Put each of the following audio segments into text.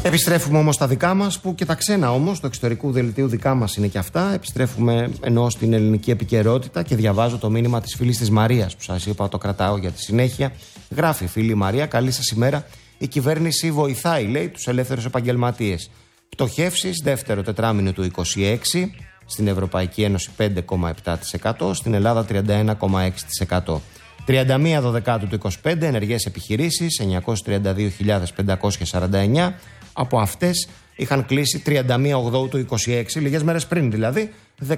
Επιστρέφουμε όμως στα δικά μας, που και τα ξένα όμως του εξωτερικού δελτίου δικά μας είναι και αυτά. Επιστρέφουμε ενώ στην ελληνική επικαιρότητα και διαβάζω το μήνυμα της φίλης της Μαρίας που σας είπα, το κρατάω για τη συνέχεια. Γράφει φίλη Μαρία: καλή σας ημέρα. Η κυβέρνηση βοηθάει, λέει, τους ελεύθερους επαγγελματίες. Πτωχεύσεις δεύτερο τετράμινο του 26, στην Ευρωπαϊκή Ένωση 5,7%, στην Ελλάδα 31,6%. 31 Δεκάτου του 25, ενεργές επιχειρήσεις 932.549. Από αυτές είχαν κλείσει 31 Οκτώβρου του 26, λίγες μέρες πριν δηλαδή,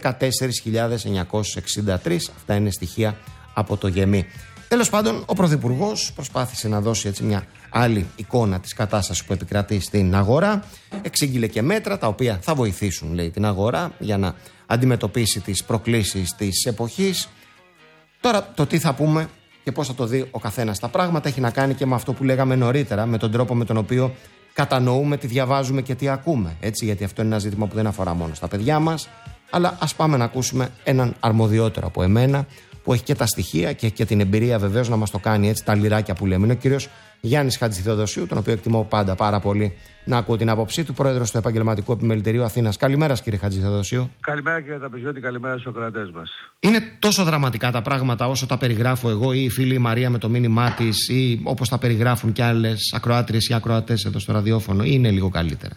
14.963. Αυτά είναι στοιχεία από το ΓΕΜΗ. Τέλος πάντων, ο Πρωθυπουργός προσπάθησε να δώσει έτσι μια άλλη εικόνα της κατάστασης που επικρατεί στην αγορά. Εξήγηλε και μέτρα τα οποία θα βοηθήσουν, λέει, την αγορά για να αντιμετωπίσει τις προκλήσεις της εποχής. Τώρα, το τι θα πούμε και πώς θα το δει ο καθένας τα πράγματα έχει να κάνει και με αυτό που λέγαμε νωρίτερα, με τον τρόπο με τον οποίο κατανοούμε, τι διαβάζουμε και τι ακούμε. Έτσι, γιατί αυτό είναι ένα ζήτημα που δεν αφορά μόνο στα παιδιά μας. Αλλά ας πάμε να ακούσουμε έναν αρμοδιότερο από εμένα, που έχει και τα στοιχεία και έχει και την εμπειρία βεβαίως να μας το κάνει έτσι, τα λιράκια που λέμε. Είναι ο κύριος Γιάννης Χατζηθεοδοσίου, τον οποίο εκτιμώ πάντα πάρα πολύ να ακούω την άποψή του, πρόεδρος του Επαγγελματικού Επιμελητηρίου Αθήνας. Καλημέρα, κύριε Χατζηθεοδοσίου. Καλημέρα, κύριε Ταπεζιώτη, καλημέρα στους ακροατές μας. Είναι τόσο δραματικά τα πράγματα όσο τα περιγράφω εγώ ή η φίλη Μαρία με το μήνυμά της, ή όπως τα περιγράφουν και άλλες ακροάτριες ή ακροατές εδώ στο ραδιόφωνο, ή είναι λίγο καλύτερα?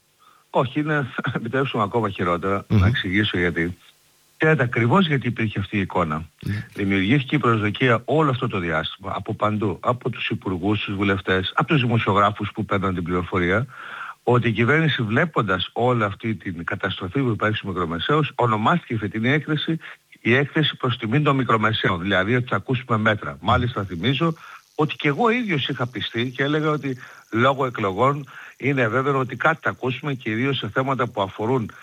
Όχι, είναι, επιτρέψουμε ακόμα χειρότερα. Να εξηγήσω γιατί. Ακριβώς γιατί υπήρχε αυτή η εικόνα. Δημιουργήθηκε η προσδοκία όλο αυτό το διάστημα από παντού, από τους υπουργούς, τους βουλευτές, από τους δημοσιογράφους που παίρνουν την πληροφορία, ότι η κυβέρνηση, βλέποντας όλη αυτή την καταστροφή που υπάρχει στους μικρομεσαίους, ονομάστηκε η φετινή έκθεση η έκθεση προς τιμήν των μικρομεσαίων. Δηλαδή ότι θα ακούσουμε μέτρα. Μάλιστα θυμίζω ότι και εγώ ίδιος είχα πιστεί και έλεγα ότι λόγω εκλογών είναι βέβαιο ότι κάτι θα ακούσουμε, κυρίως σε θέματα που αφορούν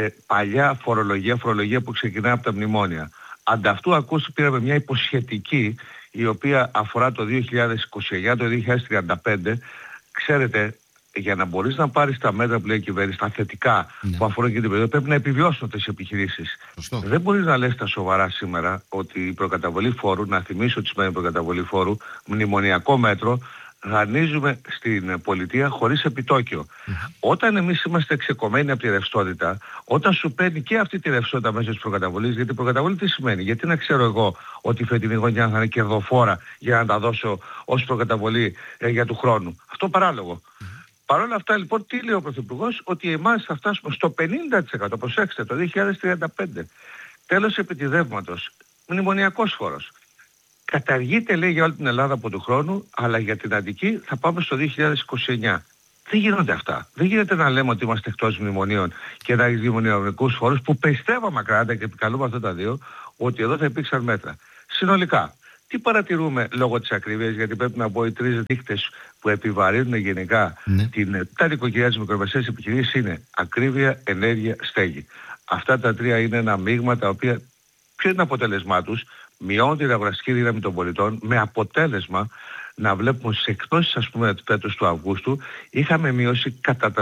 παλιά φορολογία που ξεκινάει από τα μνημόνια. Ανταυτού πήραμε μια υποσχετική, η οποία αφορά το 2029, το 2035. Ξέρετε, για να μπορείς να πάρεις τα μέτρα που λέει η κυβέρνηση, τα θετικά που αφορούν και την περίοδο, πρέπει να επιβιώσουν τις επιχειρήσεις. Δεν μπορείς να λες τα σοβαρά σήμερα ότι η προκαταβολή φόρου, να θυμίσω ότι σημαίνει προκαταβολή φόρου, μνημονιακό μέτρο, δανείζουμε στην πολιτεία χωρίς επιτόκιο. Όταν εμείς είμαστε ξεκομμένοι από τη ρευστότητα, όταν σου παίρνει και αυτή τη ρευστότητα μέσω της προκαταβολής, γιατί η προκαταβολή τι σημαίνει? Γιατί να ξέρω εγώ ότι η φετινή χρονιά θα είναι κερδοφόρα για να τα δώσω ως προκαταβολή για του χρόνου? Αυτό παράλογο. Παρ' όλα αυτά λοιπόν, τι λέει ο Πρωθυπουργός? Ότι εμάς θα φτάσουμε στο 50%, προσέξτε, το 2035. Τέλος επιτιδεύματος, μνημονιακός φόρος. Καταργείται, λέει, για όλη την Ελλάδα από του χρόνου, αλλά για την Αττική θα πάμε στο 2029. Δεν γίνονται αυτά. Δεν γίνεται να λέμε ότι είμαστε εκτός μνημονίων και να έχει μνημονιακούς φόρους, που πιστεύαμε ακράτα και επικαλούμε αυτά τα δύο, ότι εδώ θα υπήρξαν μέτρα. Συνολικά, τι παρατηρούμε λόγω της ακρίβειας? Γιατί πρέπει να πω, οι τρεις δείκτες που επιβαρύνουν γενικά τα νοικοκυριά της μικρομεσαίας επιχειρήσης είναι ακρίβεια, ενέργεια, στέγη. Αυτά τα τρία είναι ένα μείγμα τα οποία, ποιο είναι το αποτέλεσμά τους? Μειώνει την αγοραστική δύναμη των πολιτών, με αποτέλεσμα να βλέπουμε στις εκπτώσεις, ας πούμε, φέτος του Αυγούστου, είχαμε μειώσει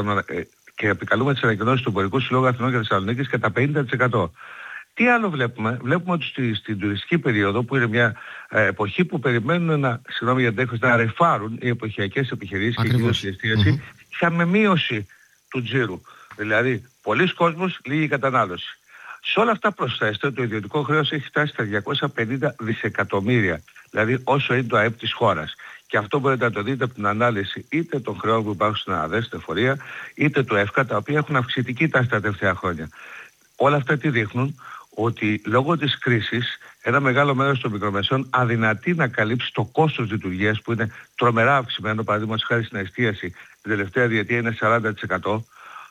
και επικαλούμε τις ανακοινώσεις του Εμπορικού Συλλόγου Αθηνών και Θεσσαλονίκης κατά 50%. Τι άλλο βλέπουμε? Βλέπουμε ότι στην τουριστική περίοδο, που είναι μια εποχή που περιμένουν να ρεφάρουν οι εποχιακές επιχειρήσεις και κυρίως η εστίαση, είχαμε μείωση του τζίρου. Δηλαδή, πολλοί κόσμος, λίγη κατανάλωση. Σε όλα αυτά προσθέστε, το ιδιωτικό χρέος έχει φτάσει στα 250 δισεκατομμύρια, δηλαδή όσο είναι το ΑΕΠ της χώρας. Και αυτό μπορείτε να το δείτε από την ανάλυση είτε των χρεών που υπάρχουν στην ΑΔΕ, στην εφορία, είτε του ΕΦΚΑ, τα οποία έχουν αυξητική τάση τα τελευταία χρόνια. Όλα αυτά τι δείχνουν? Ότι λόγω της κρίσης ένα μεγάλο μέρος των μικρομεσαίων αδυνατεί να καλύψει το κόστος λειτουργίας, που είναι τρομερά αυξημένο. Παραδείγματος χάρη στην εστίαση την τελευταία διετία είναι 40%.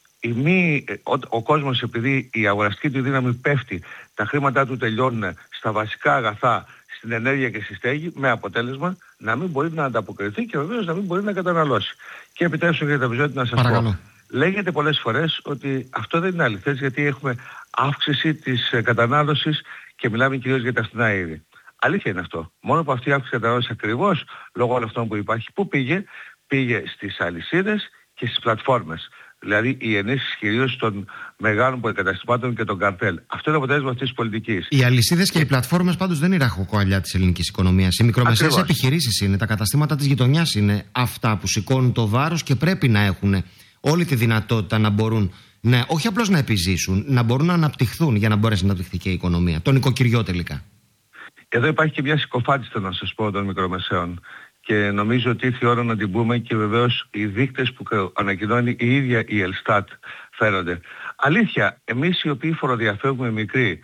Ο κόσμος, επειδή η αγοραστική του δύναμη πέφτει, τα χρήματά του τελειώνουν στα βασικά αγαθά, στην ενέργεια και στη στέγη, με αποτέλεσμα να μην μπορεί να ανταποκριθεί και βεβαίως να μην μπορεί να καταναλώσει. Και επιτρέψτε, κύριε Ταπεζιώτη, να σας πω. Λέγεται πολλές φορές ότι αυτό δεν είναι αληθές, γιατί έχουμε αύξηση της κατανάλωσης και μιλάμε κυρίως για τα φθηνά είδη. Αλήθεια είναι αυτό. Μόνο που αυτή η αύξηση κατανάλωσης ακριβώς λόγω όλων αυτών που υπάρχει, πού πήγε στις αλυσίδες και στις πλατφόρμες. Δηλαδή η ενίσχυση κυρίως των μεγάλων πολυκαταστημάτων και των καρτέλ. Αυτό είναι το αποτέλεσμα αυτής της πολιτικής. Οι αλυσίδες και οι πλατφόρμες πάντως δεν είναι η ραχοκοκαλιά της ελληνικής οικονομίας. Οι μικρομεσαίες επιχειρήσεις είναι, τα καταστήματα της γειτονιάς είναι αυτά που σηκώνουν το βάρος και πρέπει να έχουν όλη τη δυνατότητα να μπορούν όχι απλώς να επιζήσουν, να μπορούν να αναπτυχθούν για να μπορέσει να αναπτυχθεί και η οικονομία, το νοικοκυριό τελικά. Εδώ υπάρχει και μια συκοφάντηση, να σας πω, των μικρομεσαίων. Και νομίζω ότι ήρθε η ώρα να την πούμε, και βεβαίως οι δείκτες που ανακοινώνει η ίδια η Ελστάτ φαίνονται. Αλήθεια, εμείς οι οποίοι φοροδιαφεύγουμε μικροί,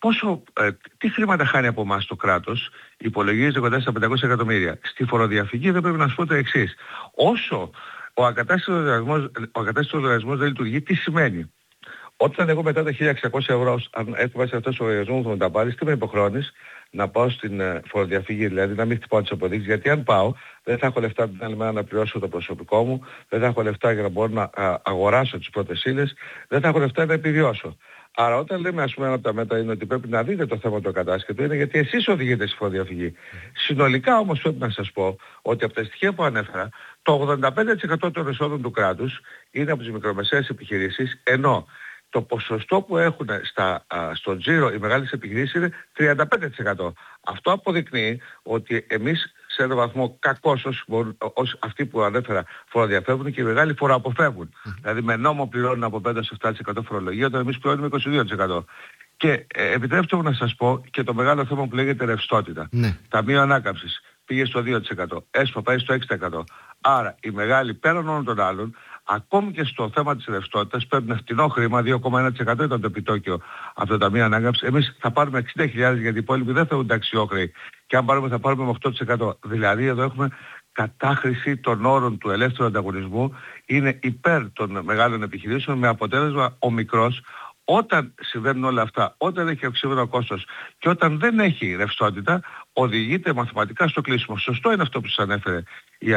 τι χρήματα χάνει από εμάς το κράτος? Υπολογίζεται κοντά στα 500 εκατομμύρια. Στη φοροδιαφυγή δεν πρέπει να σου πω το εξής. Όσο ο ακατάστατος λογαριασμός δεν λειτουργεί, τι σημαίνει? Όταν εγώ μετά τα 1.600 ευρώ, αν έρθει μέσα αυτός ο λογαριασμός μου θα τα πάρεις, τι με υποχρεώνεις? Να πάω στην φοροδιαφυγή, δηλαδή να μην χτυπάω τις αποδείξεις, γιατί αν πάω δεν θα έχω λεφτά την άλλη μέρα να πληρώσω το προσωπικό μου, δεν θα έχω λεφτά για να μπορώ να αγοράσω τις πρώτες ύλες, δεν θα έχω λεφτά να επιβιώσω. Άρα όταν λέμε, ας πούμε, ένα από τα μέτρα είναι ότι πρέπει να δείτε το θέμα του ακατάσχετου, είναι γιατί εσείς οδηγείτε στη φοροδιαφυγή. Συνολικά όμως πρέπει να σας πω ότι από τα στοιχεία που ανέφερα, το 85% των εσόδων του κράτους είναι από τις μικρομεσαίες επιχειρήσεις, ενώ το ποσοστό που έχουν στο τζίρο οι μεγάλες επιχειρήσεις είναι 35%. Αυτό αποδεικνύει ότι εμείς σε έναν βαθμό κακώς αυτοί που ανέφερα φοροδιαφεύγουν και οι μεγάλοι φοροαποφεύγουν. Δηλαδή με νόμο πληρώνουν από 5 σε 7% φορολογία, όταν εμείς πληρώνουμε 22%. Και επιτρέψτε μου να σας πω και το μεγάλο θέμα που λέγεται ρευστότητα. Ταμείο Ανάκαμψης πήγε στο 2%, ΕΣΠΑ πάει στο 6%. Άρα οι μεγάλοι πέραν όλων των άλλων, ακόμη και στο θέμα της ρευστότητας, παίρνουν φτηνό χρήμα, 2,1% ήταν το επιτόκιο από το Ταμείο Ανάκαμψης. Εμείς θα πάρουμε 60.000 γιατί οι υπόλοιποι δεν θεωρούνται αξιόχρεοι. Και αν πάρουμε θα πάρουμε με 8%. Δηλαδή εδώ έχουμε κατάχρηση των όρων του ελεύθερου ανταγωνισμού. Είναι υπέρ των μεγάλων επιχειρήσεων, με αποτέλεσμα ο μικρός, όταν συμβαίνουν όλα αυτά, όταν έχει αυξημένο κόστος και όταν δεν έχει ρευστότητα, οδηγείται μαθηματικά στο κλείσιμο. Σωστό είναι αυτό που σας ανέφερε η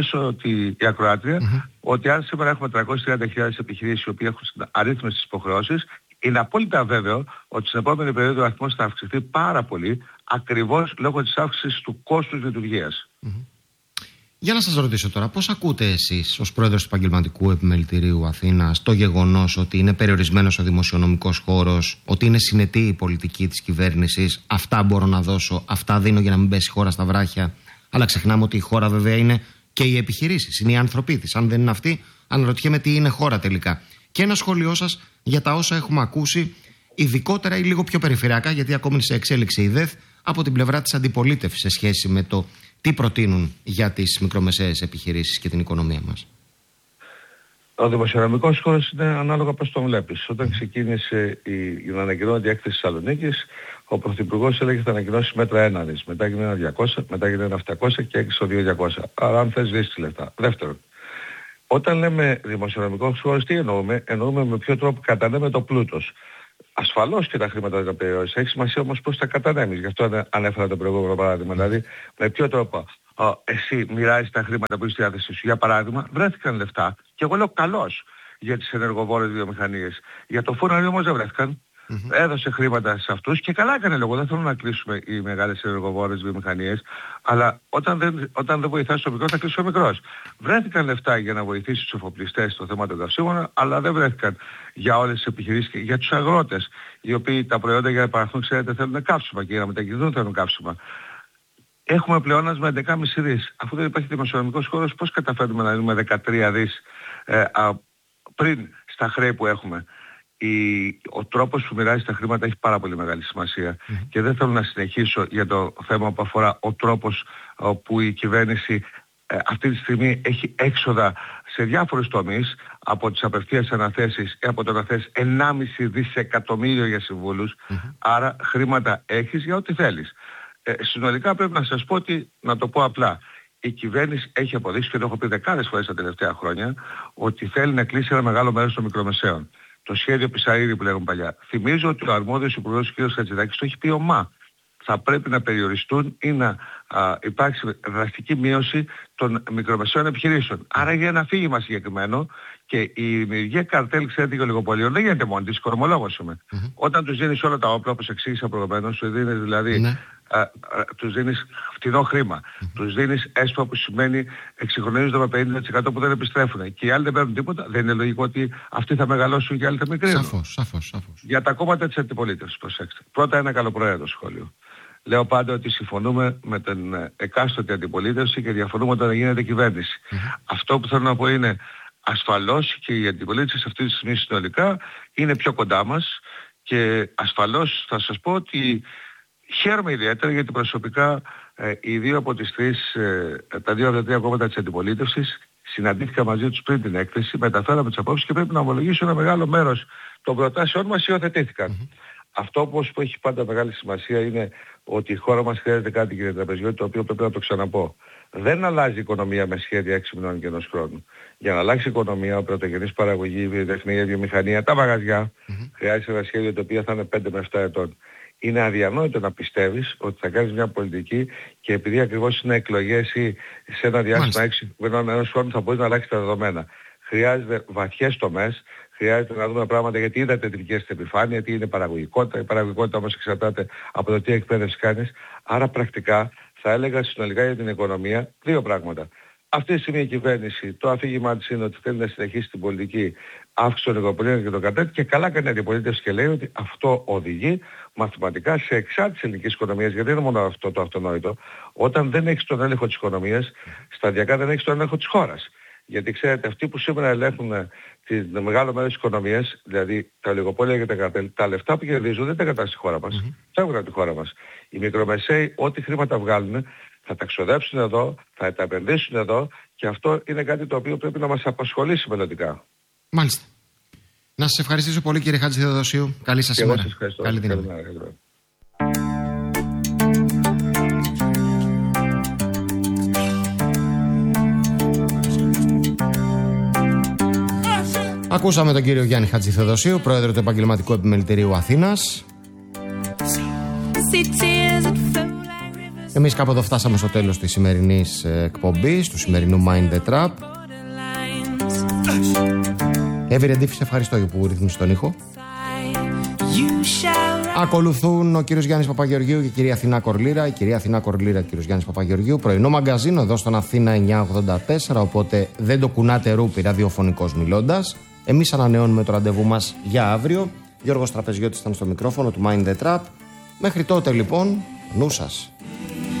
ακροάτρια, ότι αν σήμερα έχουμε 330.000 επιχειρήσεις οι οποίοι έχουν αρρύθμιση στις υποχρεώσεις, είναι απόλυτα βέβαιο ότι στην επόμενη περίοδο ο αριθμός θα αυξηθεί πάρα πολύ, ακριβώς λόγω της αύξησης του κόστους λειτουργίας. Για να σας ρωτήσω τώρα, πώς ακούτε εσείς ως πρόεδρος του Επαγγελματικού Επιμελητηρίου Αθήνας το γεγονός ότι είναι περιορισμένος ο δημοσιονομικός χώρος, ότι είναι συνετή η πολιτική της κυβέρνησης, αυτά μπορώ να δώσω, αυτά δίνω για να μην πέσει η χώρα στα βράχια, αλλά ξεχνάμε ότι η χώρα βέβαια είναι και οι επιχειρήσεις, είναι οι άνθρωποι της. Αν δεν είναι αυτοί, αναρωτιέμαι τι είναι χώρα τελικά. Και ένα σχόλιο σας για τα όσα έχουμε ακούσει, ειδικότερα ή λίγο πιο περιφερειακά, γιατί ακόμη είναι σε εξέλιξη η ΔΕΘ, από την πλευρά της αντιπολίτευσης σε σχέση με το τι προτείνουν για τις μικρομεσαίες επιχειρήσεις και την οικονομία μας. Ο δημοσιονομικός χώρος είναι ανάλογα πώς τον βλέπεις. Όταν ξεκίνησε η ανακοινώνοντα έκθεση Θεσσαλονίκης, ο Πρωθυπουργός έλεγε ότι θα ανακοινώσει μέτρα ένα δις. Μετά έγινε ένα 200, μετά έγινε ένα 700 και έκλεισε το 2.200. Άρα αν θες δεις λεφτά. Δεύτερον, όταν λέμε δημοσιονομικός χώρος, τι εννοούμε? Εννοούμε με ποιο τρόπο κατανέμε το πλούτος. Ασφαλώς και τα χρήματα δεν τα περιορίζεις. Έχει σημασία όμως πώς τα κατανέμεις. Γι' αυτό ανέφερα το προηγούμενο παράδειγμα. Δηλαδή, με ποιο τρόπο εσύ μοιράζεις τα χρήματα που είσαι στη διάθεσή σου. Για παράδειγμα, βρέθηκαν λεφτά, και εγώ λέω καλώς, για τις ενεργοβόρες βιομηχανίες. Για το φούρνο όμως δεν βρέθηκαν. Έδωσε χρήματα σε αυτούς και καλά έκανε λόγο. Δεν θέλω να κλείσουμε οι μεγάλες ενεργοβόρες βιομηχανίες, αλλά όταν δεν βοηθάς το μικρό θα κλείσει ο μικρός. Βρέθηκαν λεφτά για να βοηθήσει τους εφοπλιστές στο θέμα των καυσίμων, αλλά δεν βρέθηκαν για όλες τις επιχειρήσεις και για τους αγρότες, οι οποίοι τα προϊόντα για να παραχθούν, ξέρετε, θέλουν κάψιμα και για να μετακινηθούν θέλουν κάψιμα. Έχουμε πλεόνασμα 11,5 δις. Αφού δεν υπάρχει δημοσιονομικός χώρος, πώς καταφέρνουμε να δίνουμε 13 δις πριν στα χρέη που έχουμε? Ο τρόπος που μοιράζει τα χρήματα έχει πάρα πολύ μεγάλη σημασία. Και δεν θέλω να συνεχίσω για το θέμα που αφορά ο τρόπος που η κυβέρνηση αυτή τη στιγμή έχει έξοδα σε διάφορους τομείς, από τις απευθείας αναθέσεις από το να θες 1,5 δισεκατομμύριο για συμβούλους. Άρα χρήματα έχεις για ό,τι θέλεις. Συνολικά πρέπει να σας πω ότι, να το πω απλά, η κυβέρνηση έχει αποδείξει, και το έχω πει δεκάδες φορές τα τελευταία χρόνια, ότι θέλει να κλείσει ένα μεγάλο μέρος των μικρομεσαίων. Το σχέδιο Πισαρίδη που λέγαμε παλιά. Θυμίζω ότι ο αρμόδιος υπουργός κ. Χατζηδάκης το έχει πει ομά. Θα πρέπει να περιοριστούν ή να υπάρξει δραστική μείωση των μικρομεσαίων επιχειρήσεων. Άρα για ένα αφήγημα συγκεκριμένο, και η δημιουργία καρτέλ, ξέρετε, και ολιγοπολίων δεν γίνεται μόνη της, οικονομολόγος είμαι. Όταν τους δίνεις όλα τα όπλα, όπως εξήγησα προηγουμένως, σου δίνεις δηλαδή τους δίνεις φτηνό χρήμα. Τους δίνεις έσπα που σημαίνει εξυγχρονίζονται με 50% που δεν επιστρέφουν. Και οι άλλοι δεν παίρνουν τίποτα. Δεν είναι λογικό ότι αυτοί θα μεγαλώσουν και οι άλλοι θα μικρύνουν? Σαφώς. Για τα κόμματα της αντιπολίτευσης, προσέξτε. Πρώτα ένα καλοπροαίρετο σχόλιο. Λέω πάντα ότι συμφωνούμε με την εκάστοτε αντιπολίτευση και διαφωνούμε όταν γίνεται κυβέρνηση. Αυτό που θέλω να πω είναι, ασφαλώς και η αντιπολίτευση αυτή τη στιγμή συνολικά είναι πιο κοντά μας και ασφαλώς θα σας πω ότι χαίρομαι ιδιαίτερα γιατί προσωπικά οι δύο από τις τρεις, τα δύο από τα τρία κόμματα της αντιπολίτευσης συναντήθηκα μαζί τους πριν την έκθεση, μεταφέραμε τις απόψεις και πρέπει να ομολογήσω ένα μεγάλο μέρος των προτάσεων μας υιοθετήθηκαν. Αυτό όπως που έχει πάντα μεγάλη σημασία είναι ότι η χώρα μας χρειάζεται κάτι, κύριε Τραπεζιώτη, το οποίο πρέπει να το ξαναπώ. Δεν αλλάζει η οικονομία με σχέδια 6 μηνών και 1 χρόνου. Για να αλλάξει η οικονομία, ο πρωτογενής παραγωγή, η βιοτεχνία, η βιομηχανία, τα μαγαζιά, χρειάζεται ένα σχέδιο το οποίο θα είναι 5 με 7 ετών. Είναι αδιανόητο να πιστεύεις ότι θα κάνεις μια πολιτική και επειδή ακριβώς είναι εκλογές ή σε ένα διάστημα 6 μηνών 1 χρόνου θα μπορείς να αλλάξεις τα δεδομένα. Χρειάζεται βαθιές τομές, χρειάζεται να δούμε πράγματα γιατί είδατε την δική στην επιφάνεια, τι είναι παραγωγικότητα. Η παραγωγικότητα όμως εξαρτάται από το τι εκπαίδευση κάνεις. Άρα πρακτικά θα έλεγα συνολικά για την οικονομία δύο πράγματα. Αυτή τη στιγμή η κυβέρνηση, το αφήγημά της είναι ότι θέλει να συνεχίσει την πολιτική αύξηση των οικοπολίων και των κατέτ και καλά κάνει η αντιπολίτευση και λέει ότι αυτό οδηγεί μαθηματικά σε εξάρτηση ελληνικής οικονομίας, γιατί δεν είναι μόνο αυτό το αυτονόητο. Όταν δεν έχεις τον έλεγχο της οικονομίας, σταδιακά δεν έχεις τον έλεγχο της χώρας. Γιατί ξέρετε, αυτοί που σήμερα ελέγχουν το μεγάλο μέρος της οικονομίας, δηλαδή τα ολιγοπόλια και τα καρτέλ, τα λεφτά που κερδίζουν δεν τα κατάσταση στη χώρα μας. Φεύγουν από τη χώρα μας. Οι μικρομεσαίοι, ό,τι χρήματα βγάλουν, θα τα ξοδέψουν εδώ, θα τα επενδύσουν εδώ και αυτό είναι κάτι το οποίο πρέπει να μας απασχολήσει μελλοντικά. Μάλιστα. Να σας ευχαριστήσω πολύ, κύριε Χατζηθεοδοσίου. Καλή σας ημέρα. Καλή δύναμη. Ακούσαμε τον κύριο Γιάννη Χατζηθεοδοσίου, πρόεδρο του Επαγγελματικού Επιμελητηρίου Αθήνας. Εμείς κάπου εδώ φτάσαμε στο τέλος της σημερινής εκπομπής, του σημερινού Mind the Trap. Εύη Ρεντήφη, σε ευχαριστώ για που ρυθμίσεις τον ήχο. Ακολουθούν ο κύριος Γιάννης Παπαγεωργίου και η κυρία Αθηνά Κορλίρα. Η κυρία Αθηνά Κορλίρα και ο κύριος Γιάννης Παπαγεωργίου. Πρωινό μαγκαζίνο εδώ στον Αθήνα 984. Οπότε δεν το κουνάτε ρούπι ραδιοφωνικός μιλώντας. Εμείς ανανεώνουμε το ραντεβού μας για αύριο. Γιώργος Τραπεζιώτης ήταν στο μικρόφωνο του Mind the Trap. Μέχρι τότε λοιπόν, νου σας.